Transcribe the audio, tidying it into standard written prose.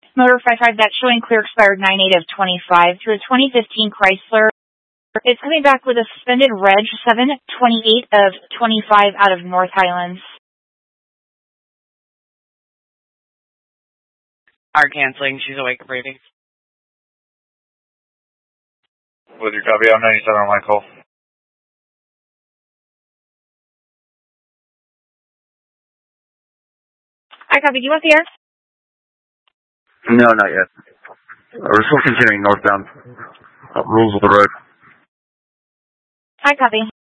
Motor 55, that's showing clear expired 9/8 of 25 through a 2015 Chrysler. It's coming back with a suspended reg 7/28 of 25 out of North Highlands. Are canceling. She's awake and breathing. With your copy, I'm 97 on my call. I copy. Do you want the air? No, not yet. We're still continuing northbound. Rules of the road. I copy.